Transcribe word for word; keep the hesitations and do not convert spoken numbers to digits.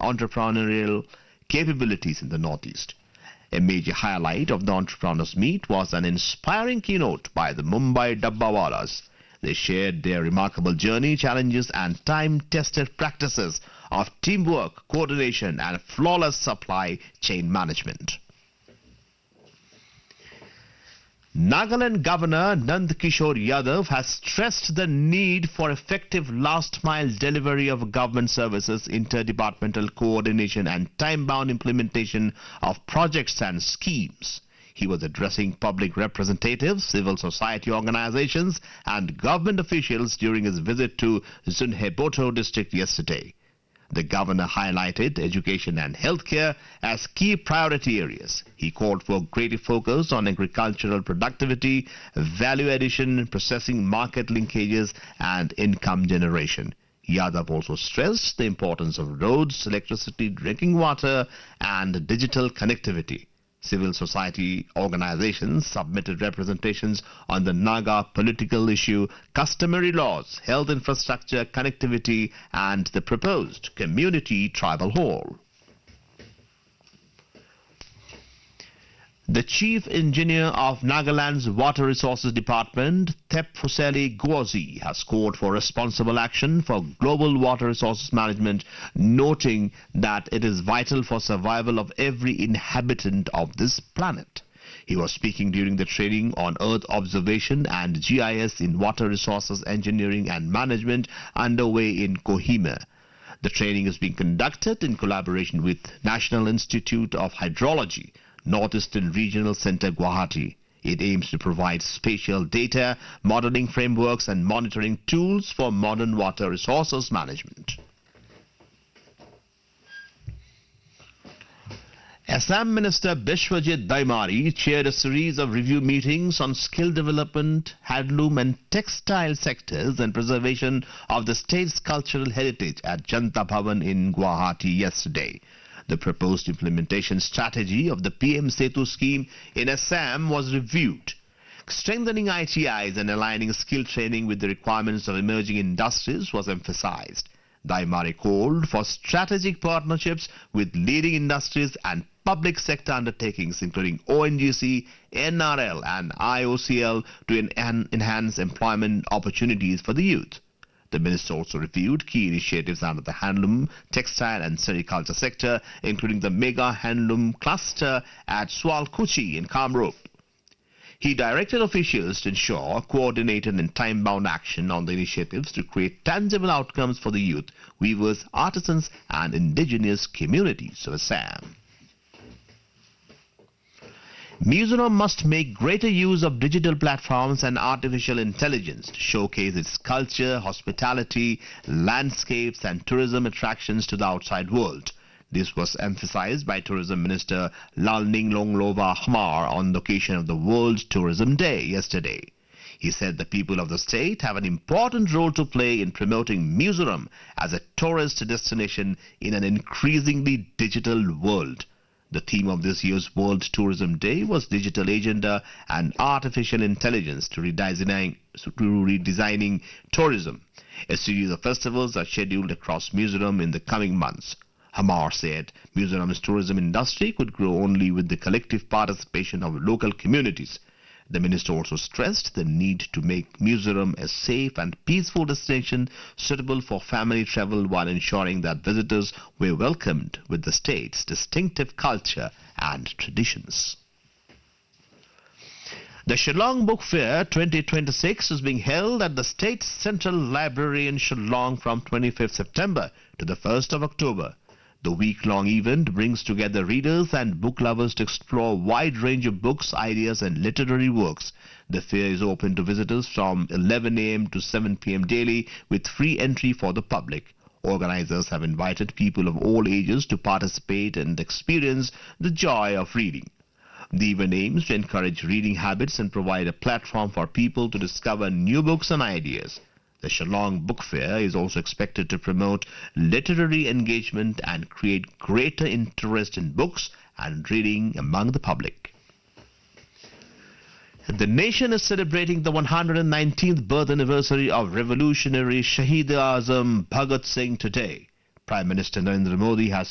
entrepreneurial capabilities in the Northeast. A major highlight of the Entrepreneurs Meet was an inspiring keynote by the Mumbai Dabbawalas. They shared their remarkable journey, challenges and time-tested practices of teamwork, coordination and flawless supply chain management. Nagaland Governor Nand Kishore Yadav has stressed the need for effective last-mile delivery of government services, interdepartmental coordination and time-bound implementation of projects and schemes. He was addressing public representatives, civil society organizations and government officials during his visit to Zunheboto district yesterday. The governor highlighted education and healthcare as key priority areas. He called for greater focus on agricultural productivity, value addition, processing market linkages and income generation. Yadav also stressed the importance of roads, electricity, drinking water and digital connectivity. Civil society organizations submitted representations on the Naga political issue, customary laws, health infrastructure, connectivity and the proposed community tribal hall. The Chief Engineer of Nagaland's Water Resources Department, Thepfuseli Gwozi, has called for responsible action for global water resources management, noting that it is vital for survival of every inhabitant of this planet. He was speaking during the training on Earth Observation and G I S in Water Resources Engineering and Management underway in Kohima. The training is being conducted in collaboration with National Institute of Hydrology, Northeastern Regional Center, Guwahati. It aims to provide spatial data, modeling frameworks and monitoring tools for modern water resources management. Assam Minister Bishwajit Daimari chaired a series of review meetings on skill development, handloom and textile sectors and preservation of the state's cultural heritage at Janta Bhavan in Guwahati yesterday. The proposed implementation strategy of the P M Setu scheme in Assam was reviewed. Strengthening I T Is and aligning skill training with the requirements of emerging industries was emphasized. Daimari called for strategic partnerships with leading industries and public sector undertakings including O N G C, N R L and I O C L to en enhance employment opportunities for the youth. The minister also reviewed key initiatives under the handloom, textile and sericulture sector, including the mega handloom cluster at Swalkuchi in Kamrup. He directed officials to ensure coordinated and time-bound action on the initiatives to create tangible outcomes for the youth, weavers, artisans and indigenous communities of Assam. Mizoram must make greater use of digital platforms and artificial intelligence to showcase its culture, hospitality, landscapes and tourism attractions to the outside world. This was emphasized by Tourism Minister Lalninglong Lova Hamar on the occasion of the World Tourism Day yesterday. He said the people of the state have an important role to play in promoting Mizoram as a tourist destination in an increasingly digital world. The theme of this year's World Tourism Day was Digital Agenda and Artificial Intelligence to redesigning, to redesigning tourism. A series of festivals are scheduled across Mizoram in the coming months. Hamar said Mizoram's tourism industry could grow only with the collective participation of local communities. The minister also stressed the need to make Mizoram a safe and peaceful destination suitable for family travel while ensuring that visitors were welcomed with the state's distinctive culture and traditions. The Shillong Book Fair twenty twenty-six is being held at the State Central Library in Shillong from twenty-fifth September to the first of October. The week-long event brings together readers and book lovers to explore a wide range of books, ideas and literary works. The fair is open to visitors from eleven a m to seven p m daily with free entry for the public. Organizers have invited people of all ages to participate and experience the joy of reading. The event aims to encourage reading habits and provide a platform for people to discover new books and ideas. The Shillong Book Fair is also expected to promote literary engagement and create greater interest in books and reading among the public. The nation is celebrating the one hundred nineteenth birth anniversary of revolutionary Shahid-e-Azam Bhagat Singh today. Prime Minister Narendra Modi has